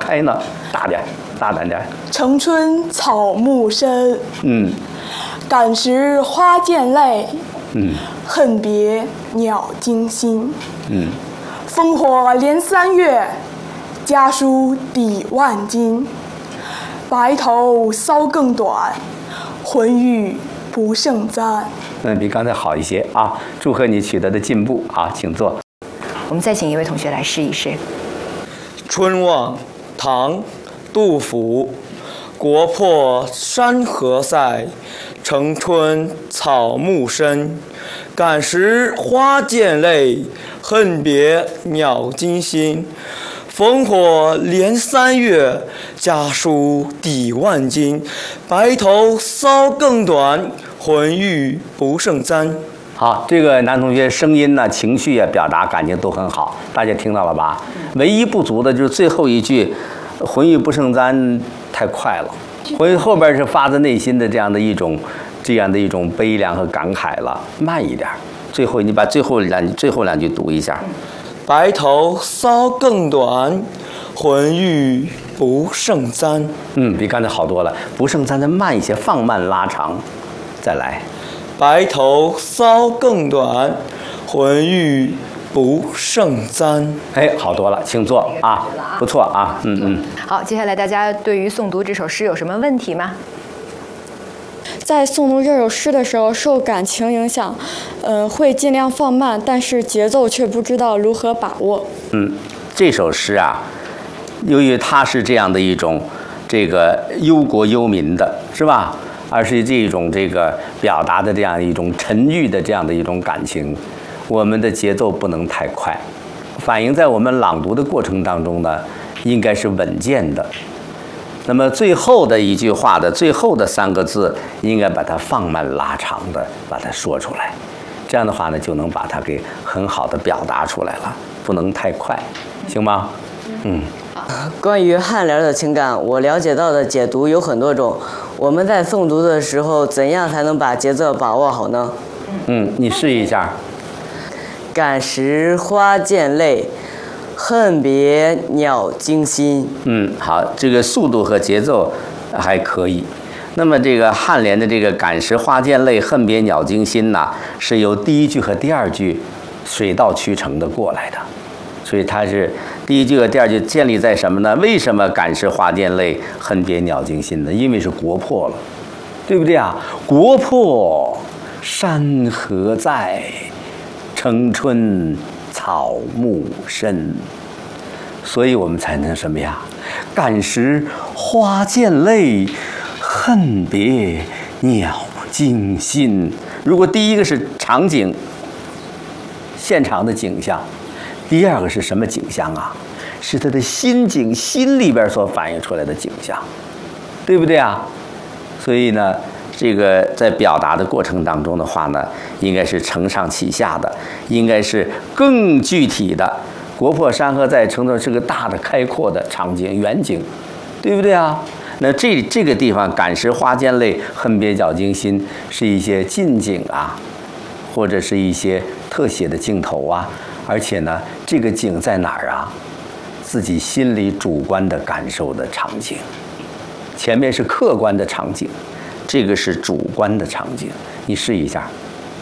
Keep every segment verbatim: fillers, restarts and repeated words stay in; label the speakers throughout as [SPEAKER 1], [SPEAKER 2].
[SPEAKER 1] 开呢？大点，大胆点。
[SPEAKER 2] 城春草木深，
[SPEAKER 1] 嗯，
[SPEAKER 2] 感时花溅泪，
[SPEAKER 1] 嗯，
[SPEAKER 2] 恨别鸟惊心，
[SPEAKER 1] 嗯，
[SPEAKER 2] 烽火连三月，家书抵万金。白头搔更短，浑欲不胜簪。
[SPEAKER 1] 嗯，比刚才好一些啊！祝贺你取得的进步啊，请坐。
[SPEAKER 3] 我们再请一位同学来试一试。
[SPEAKER 4] 春望，唐，杜甫。国破山河塞，城春草木深。感时花溅泪，恨别鸟惊心。烽火连三月，家书抵万金。白头搔更短，浑欲不胜簪。
[SPEAKER 1] 好，这个男同学声音呢、情绪啊、表达感情都很好，大家听到了吧？唯一不足的就是最后一句“浑欲不胜簪”太快了，浑后边是发自内心的这样的一种、这样的一种悲凉和感慨了，慢一点。最后你把最后两最后两句读一下。
[SPEAKER 4] 白头搔更短，浑欲不胜簪。
[SPEAKER 1] 嗯，比刚才好多了。不胜簪再慢一些，放慢拉长，再来。
[SPEAKER 4] 白头搔更短，浑欲不胜簪。
[SPEAKER 1] 哎，好多了，请坐啊，不错啊，嗯嗯。
[SPEAKER 3] 好，接下来大家对于诵读这首诗有什么问题吗？
[SPEAKER 5] 在诵读这首诗的时候，受感情影响，呃，会尽量放慢，但是节奏却不知道如何把握。
[SPEAKER 1] 嗯，这首诗啊，由于它是这样的一种这个忧国忧民的，是吧？而是这种这个表达的这样一种沉郁的这样的一种感情，我们的节奏不能太快，反映在我们朗读的过程当中呢，应该是稳健的。那么最后的一句话的最后的三个字，应该把它放慢拉长的把它说出来，这样的话呢，就能把它给很好的表达出来了，不能太快，行吗？嗯。
[SPEAKER 6] 关于颔联的情感，我了解到的解读有很多种。我们在诵读的时候，怎样才能把节奏把握好呢？
[SPEAKER 1] 嗯，你试一下。
[SPEAKER 6] 感时花溅泪，恨别鸟惊心。
[SPEAKER 1] 嗯，好，这个速度和节奏还可以。那么这个颔联的这个感时花溅泪，恨别鸟惊心呐，是由第一句和第二句水到渠成的过来的。所以它是第一句和第二句建立在什么呢？为什么感时花溅泪，恨别鸟惊心呢？因为是国破了，对不对啊？国破山河在，城春草木深。所以我们才能什么呀？感时花溅泪，恨别鸟惊心。如果第一个是场景，现场的景象。第二个是什么景象啊？是他的心境，心里边所反映出来的景象，对不对啊？所以呢，这个在表达的过程当中的话呢，应该是承上启下的，应该是更具体的。国破山河在，城中是个大的开阔的场景远景，对不对啊？那这这个地方感时花溅泪，恨别鸟惊心，是一些近景啊，或者是一些特写的镜头啊。而且呢，这个景在哪儿啊？自己心里主观的感受的场景，前面是客观的场景，这个是主观的场景。你试一下。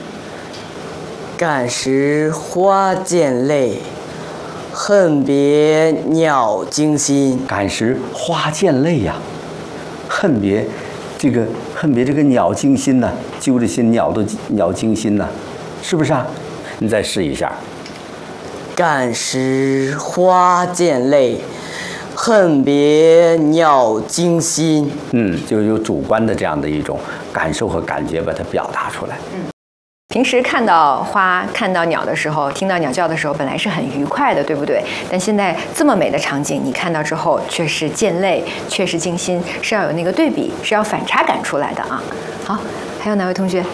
[SPEAKER 6] 感时花溅泪，恨别鸟惊心。
[SPEAKER 1] 感时花溅泪呀、啊，恨别这个恨别这个鸟惊心呐、啊，揪着心鸟都鸟惊心呐、啊，是不是啊？你再试一下。
[SPEAKER 6] 感时花溅泪，恨别鸟惊心。
[SPEAKER 1] 嗯，就是有主观的这样的一种感受和感觉，把它表达出来。
[SPEAKER 3] 嗯，平时看到花、看到鸟的时候，听到鸟叫的时候，本来是很愉快的，对不对？但现在这么美的场景，你看到之后却是溅泪，却是惊心，是要有那个对比，是要反差感出来的啊。好，还有哪位同学？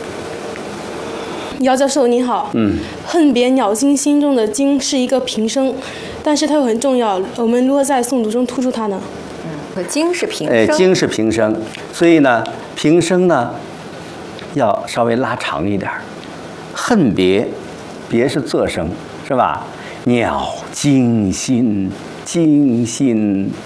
[SPEAKER 7] 姚教授您好，
[SPEAKER 1] 嗯，
[SPEAKER 7] 恨别鸟惊心中的惊是一个平声，但是它又很重要，我们如何在诵读中突出它呢？
[SPEAKER 3] 嗯，和惊是平声，
[SPEAKER 1] 哎，惊是平声，所以呢，平声呢要稍微拉长一点。恨别，别是仄声，是吧？鸟惊心，惊心。